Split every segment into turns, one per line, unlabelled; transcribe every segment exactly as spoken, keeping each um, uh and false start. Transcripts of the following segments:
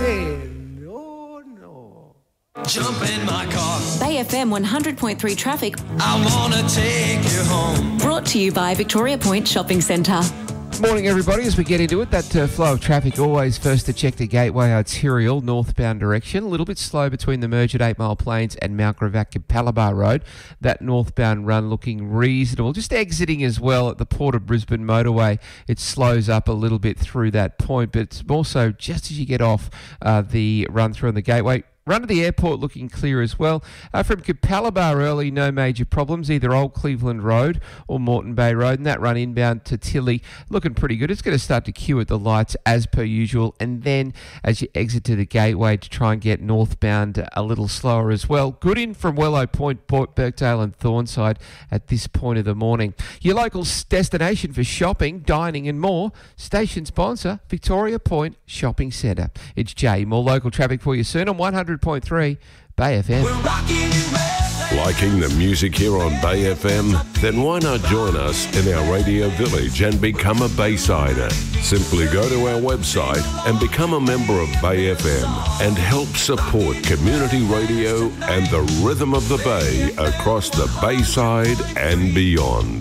again. Oh, no.
Jump in my car.
Bay F M one hundred point three traffic.
I wanna take you home.
Brought to you by Victoria Point Shopping Centre.
Morning, everybody. As we get into it, that uh, flow of traffic always first to check the Gateway Arterial northbound direction. A little bit slow between the merge at Eight Mile Plains and Mount Gravatt-Capalaba Road. That northbound run looking reasonable. Just exiting as well at the Port of Brisbane motorway. It slows up a little bit through that point, but it's more so just as you get off uh, the run through on the Gateway. Run to the airport looking clear as well. Uh, from Capalaba early, no major problems, either Old Cleveland Road or Moreton Bay Road. And that run inbound to Tilly looking pretty good. It's going to start to queue at the lights as per usual. And then as you exit to the Gateway to try and get northbound a little slower as well. Good in from Wello Point, Port Birkdale and Thornside at this point of the morning. Your local destination for shopping, dining and more. Station sponsor, Victoria Point Shopping Centre. It's Jay. More local traffic for you soon on one hundred point three Bay F M.
Liking the music here on Bay F M? Then why not join us in our radio village and become a Baysider? Simply go to our website and become a member of Bay F M and help support community radio and the rhythm of the Bay across the Bayside and beyond.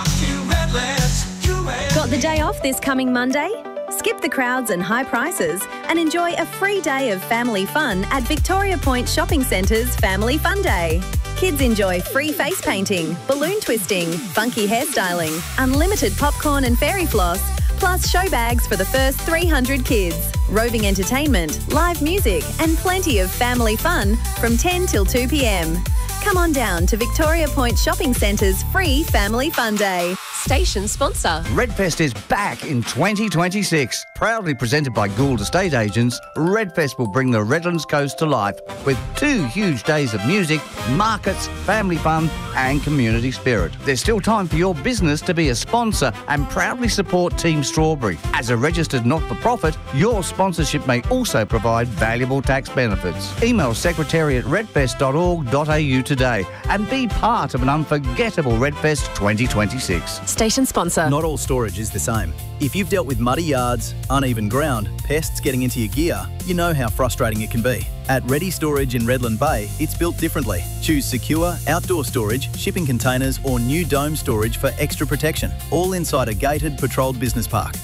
Got the day off this coming Monday? Skip the crowds and high prices and enjoy a free day of family fun at Victoria Point Shopping Centre's Family Fun Day. Kids enjoy free face painting, balloon twisting, funky hairstyling, unlimited popcorn and fairy floss, plus show bags for the first three hundred kids, roving entertainment, live music and plenty of family fun from ten till two p m. Come on down to Victoria Point Shopping Centre's free Family Fun Day.
Station sponsor.
Redfest is back in twenty twenty-six. Proudly presented by Gould Estate Agents, Redfest will bring the Redlands Coast to life with two huge days of music, markets, family fun and community spirit. There's still time for your business to be a sponsor and proudly support Team Strawberry. As a registered not-for-profit, your sponsorship may also provide valuable tax benefits. Email secretary at redfest dot org dot a u today and be part of an unforgettable Redfest twenty twenty-six.
Station sponsor.
Not all storage is the same. If you've dealt with muddy yards, uneven ground, pests getting into your gear, you know how frustrating it can be. At Ready Storage in Redland Bay, it's built differently. Choose secure, outdoor storage, shipping containers or new dome storage for extra protection, all inside a gated, patrolled business park.